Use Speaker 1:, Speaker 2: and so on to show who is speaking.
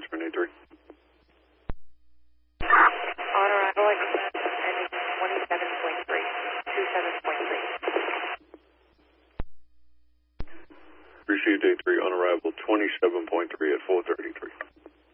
Speaker 1: transferring A3.
Speaker 2: On arrival, ending 27.3, 27.3.
Speaker 1: Received A3 on arrival 27.3 at 4:33.